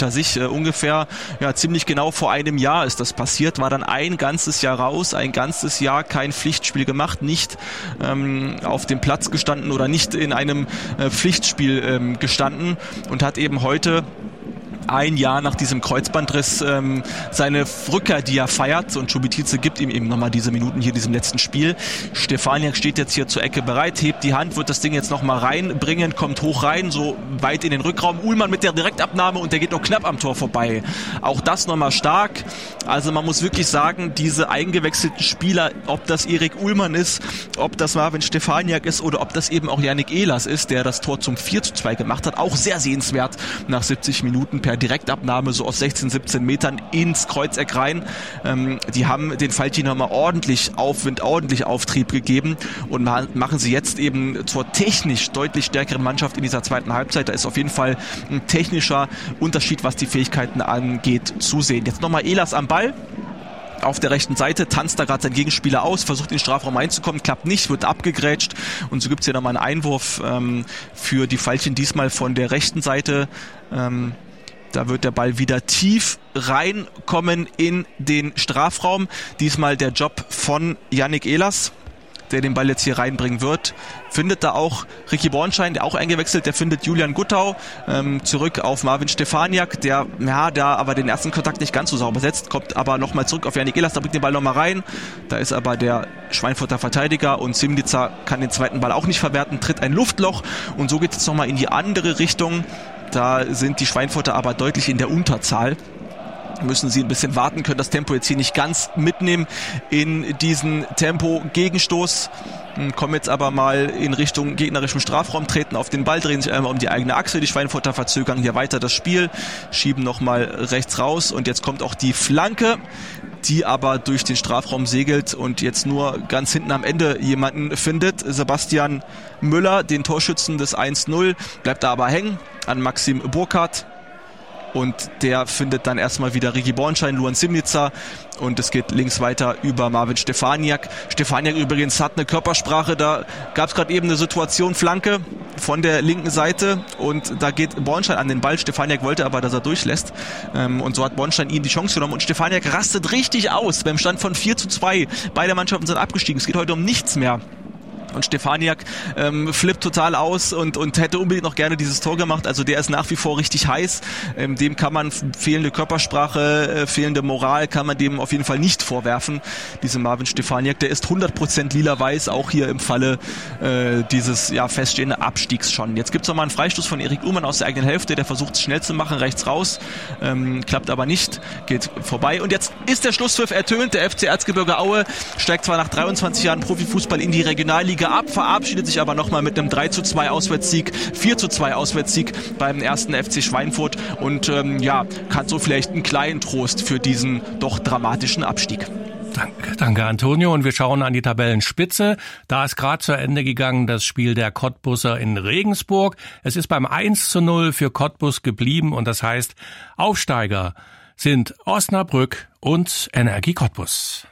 hinter sich. Ungefähr, ziemlich genau vor einem Jahr ist das passiert, war dann ein ganzes Jahr raus, ein ganzes Jahr kein Pflichtspiel gemacht, nicht auf dem Platz gestanden oder nicht in einem Pflichtspiel gestanden und hat eben heute ein Jahr nach diesem Kreuzbandriss seine Rückkehr, die er feiert, und Čubičić gibt ihm eben nochmal diese Minuten hier in diesem letzten Spiel. Stefaniak steht jetzt hier zur Ecke bereit, hebt die Hand, wird das Ding jetzt nochmal reinbringen, kommt hoch rein, so weit in den Rückraum. Uhlmann mit der Direktabnahme und der geht noch knapp am Tor vorbei. Auch das nochmal stark. Also man muss wirklich sagen, diese eingewechselten Spieler, ob das Erik Uhlmann ist, ob das Marvin Stefaniak ist oder ob das eben auch Yannick Ehlers ist, der das Tor zum 4:2 gemacht hat, auch sehr sehenswert nach 70 Minuten per Direktabnahme so aus 16, 17 Metern ins Kreuzeck rein. Die haben den Falchi nochmal ordentlich Aufwind, ordentlich Auftrieb gegeben und machen sie jetzt eben zur technisch deutlich stärkeren Mannschaft in dieser zweiten Halbzeit. Da ist auf jeden Fall ein technischer Unterschied, was die Fähigkeiten angeht, zu sehen. Jetzt nochmal Ehlers am Ball. Auf der rechten Seite tanzt da gerade sein Gegenspieler aus, versucht in den Strafraum reinzukommen, klappt nicht, wird abgegrätscht und so gibt es hier nochmal einen Einwurf für die Falchen, diesmal von der rechten Seite. Da wird der Ball wieder tief reinkommen in den Strafraum. Diesmal der Job von Yannick Ehlers, der den Ball jetzt hier reinbringen wird. Findet da auch Ricky Bornstein, der auch eingewechselt, der findet Julian Guttau zurück auf Marvin Stefaniak, der da aber den ersten Kontakt nicht ganz so sauber setzt, kommt aber nochmal zurück auf Yannick Ehlers, da bringt den Ball nochmal rein. Da ist aber der Schweinfurter Verteidiger und Simnica kann den zweiten Ball auch nicht verwerten, tritt ein Luftloch und so geht es nochmal in die andere Richtung. Da sind die Schweinfurter aber deutlich in der Unterzahl. Müssen sie ein bisschen warten, können das Tempo jetzt hier nicht ganz mitnehmen in diesen Tempo-Gegenstoß. Kommen jetzt aber mal in Richtung gegnerischem Strafraum, treten auf den Ball, drehen sich einmal um die eigene Achse. Die Schweinfurter verzögern hier weiter das Spiel, schieben nochmal rechts raus und jetzt kommt auch die Flanke, die aber durch den Strafraum segelt und jetzt nur ganz hinten am Ende jemanden findet. Sebastian Müller, den Torschützen des 1:0, bleibt da aber hängen an Maxim Burkhardt. Und der findet dann erstmal wieder Ricky Bornstein, Luan Simnica und es geht links weiter über Marvin Stefaniak. Stefaniak übrigens hat eine Körpersprache, da gab es gerade eben eine Situation, Flanke von der linken Seite und da geht Bornstein an den Ball. Stefaniak wollte aber, dass er durchlässt und so hat Bornstein ihm die Chance genommen und Stefaniak rastet richtig aus beim Stand von 4:2. Beide Mannschaften sind abgestiegen, es geht heute um nichts mehr. Und Stefaniak flippt total aus und hätte unbedingt noch gerne dieses Tor gemacht. Also der ist nach wie vor richtig heiß. Dem kann man fehlende Körpersprache, fehlende Moral kann man dem auf jeden Fall nicht vorwerfen. Diesem Marvin Stefaniak, der ist 100% lila-weiß, auch hier im Falle dieses feststehenden Abstiegs schon. Jetzt gibt es nochmal einen Freistoß von Erik Uhlmann aus der eigenen Hälfte. Der versucht es schnell zu machen, rechts raus. Klappt aber nicht, geht vorbei. Und jetzt ist der Schlusspfiff ertönt. Der FC Erzgebirge Aue steigt zwar nach 23 Jahren Profifußball in die Regionalliga ab, verabschiedet sich aber nochmal mit einem 3:2 Auswärtssieg, 4:2 Auswärtssieg beim ersten FC Schweinfurt und hat so vielleicht einen kleinen Trost für diesen doch dramatischen Abstieg. Danke Antonio und wir schauen an die Tabellenspitze. Da ist gerade zu Ende gegangen das Spiel der Cottbusser in Regensburg. Es ist beim 1:0 für Cottbus geblieben und das heißt, Aufsteiger sind Osnabrück und Energie Cottbus.